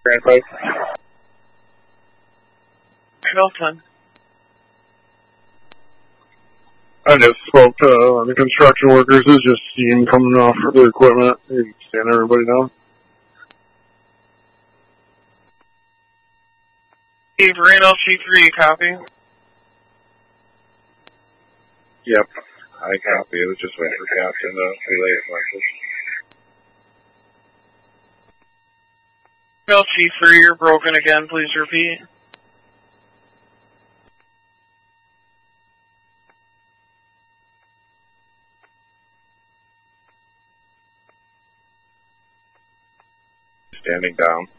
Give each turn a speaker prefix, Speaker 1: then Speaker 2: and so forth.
Speaker 1: Grand 5.
Speaker 2: Milton.
Speaker 3: I just spoke to the construction workers. It's just steam coming off of their equipment. You can stand everybody down.
Speaker 2: Steve, Reno C3, copy?
Speaker 1: Yep, I copy. I was just waiting for Captain to relay his message.
Speaker 2: Reno C3, you're broken again. Please repeat.
Speaker 1: Standing down.